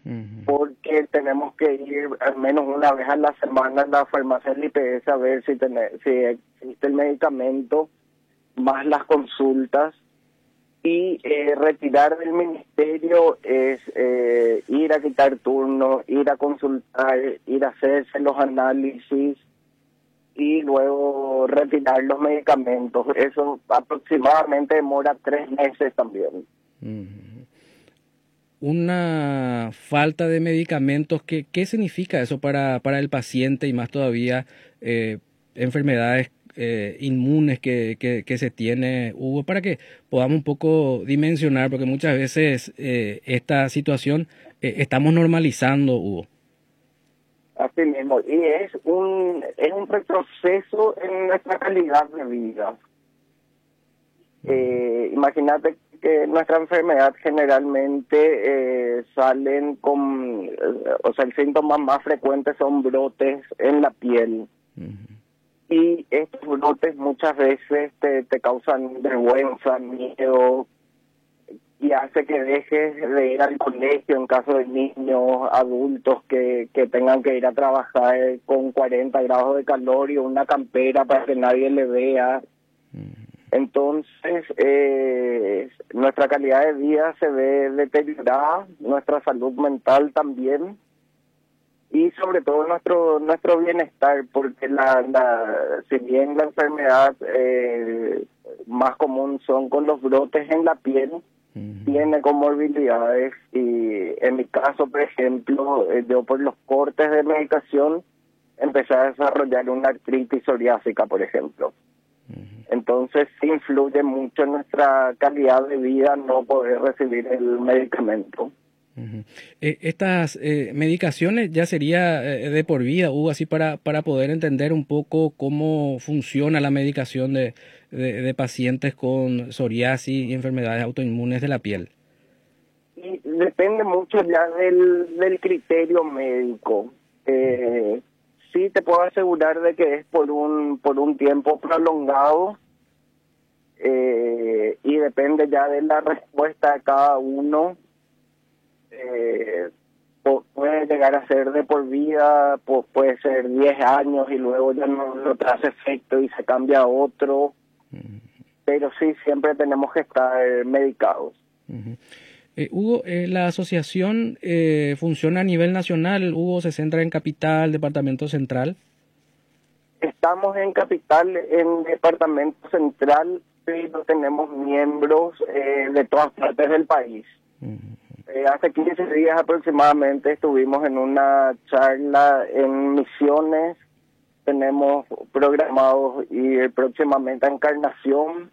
Ujú. porque tenemos que ir al menos una vez a la semana a la farmacia del IPS a ver si existe el medicamento, más las consultas. Y retirar del ministerio es ir a quitar turnos, ir a consultar, ir a hacerse los análisis y luego retirar los medicamentos. Eso aproximadamente demora 3 meses también. Ujú. Una falta de medicamentos, ¿qué significa eso para el paciente y más todavía enfermedades inmunes que se tiene, Hugo, para que podamos un poco dimensionar, porque muchas veces esta situación estamos normalizando, Hugo? Así mismo. Y es un retroceso en nuestra calidad de vida. Imagínate que nuestra enfermedad generalmente salen con, o sea, el síntoma más frecuente son brotes en la piel. Ujú. Y estos brotes muchas veces te causan vergüenza, miedo, y hace que dejes de ir al colegio en caso de niños, adultos que tengan que ir a trabajar con 40 grados de calor y una campera para que nadie le vea. Entonces, nuestra calidad de vida se ve deteriorada, nuestra salud mental también, y sobre todo nuestro bienestar, porque si bien la enfermedad más común son con los brotes en la piel, tiene comorbilidades, y en mi caso, por ejemplo, yo por los cortes de medicación empecé a desarrollar una artritis psoriásica, por ejemplo. Entonces sí influye mucho en nuestra calidad de vida no poder recibir el medicamento. Ujú. Estas medicaciones ya sería de por vida, Hugo, así para poder entender un poco cómo funciona la medicación de pacientes con psoriasis y enfermedades autoinmunes de la piel. Y depende mucho ya del criterio médico. Sí te puedo asegurar de que es por un tiempo prolongado, y depende ya de la respuesta de cada uno. Puede llegar a ser de por vida, puede ser 10 años y luego ya no te hace efecto y se cambia a otro, pero sí, siempre tenemos que estar medicados. Ujú. Hugo, la asociación funciona a nivel nacional. Hugo, se centra en Capital, Departamento Central. Estamos en Capital, en Departamento Central, pero tenemos miembros de todas partes del país. Hace 15 días aproximadamente estuvimos en una charla en Misiones. Tenemos programados ir próximamente a Encarnación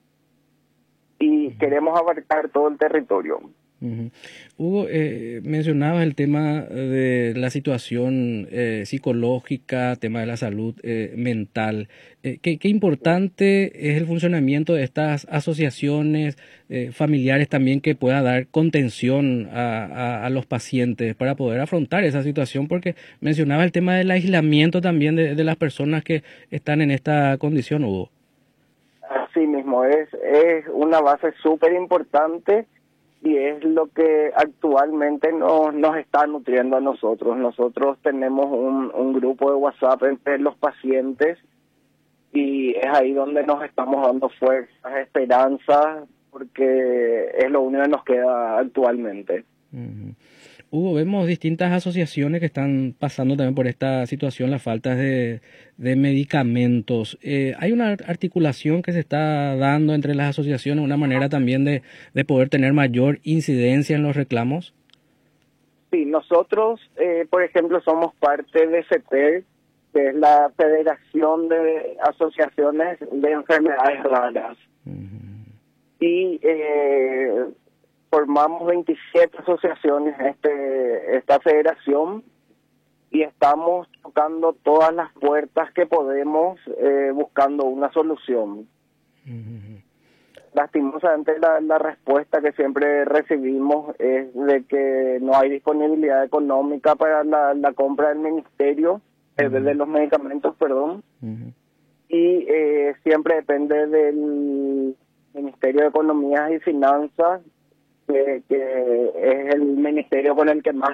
y queremos abarcar todo el territorio. Ujú. Hugo, mencionabas el tema de la situación psicológica, tema de la salud mental. ¿Qué importante es el funcionamiento de estas asociaciones familiares también que pueda dar contención a los pacientes para poder afrontar esa situación? Porque mencionabas el tema del aislamiento también de las personas que están en esta condición, Hugo. Así mismo, es una base súper importante. Y es lo que actualmente nos está nutriendo a nosotros. Nosotros tenemos un grupo de WhatsApp entre los pacientes y es ahí donde nos estamos dando fuerzas, esperanzas, porque es lo único que nos queda actualmente. Ujú. Hugo, vemos distintas asociaciones que están pasando también por esta situación, la falta de medicamentos. ¿Hay una articulación que se está dando entre las asociaciones, una manera también de poder tener mayor incidencia en los reclamos? Sí, nosotros, por ejemplo, somos parte de CETER, que es la Federación de Asociaciones de Enfermedades Raras. Y formamos 27 asociaciones esta federación, y estamos tocando todas las puertas que podemos, buscando una solución. Lastimosamente la respuesta que siempre recibimos es de que no hay disponibilidad económica para la compra del ministerio, de los medicamentos, perdón, y siempre depende del Ministerio de Economía y Finanzas, que es el ministerio con el que más